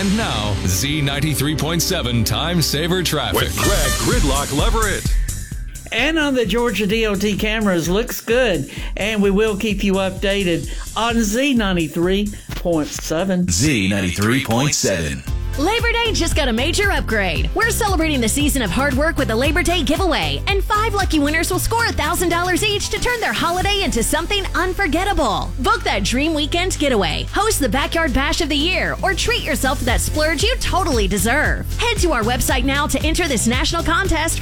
And now, Z93.7 Time Saver Traffic with Greg Gridlock Leverett. And on the Georgia DOT cameras, looks good. And we will keep you updated on Z93.7. Z93.7. Labor Day just got a major upgrade. We're celebrating the season of hard work with a Labor Day giveaway, and 5 lucky winners will score $1,000 each to turn their holiday into something unforgettable. Book that dream weekend getaway, host the Backyard Bash of the Year, or treat yourself to that splurge you totally deserve. Head to our website now to enter this national contest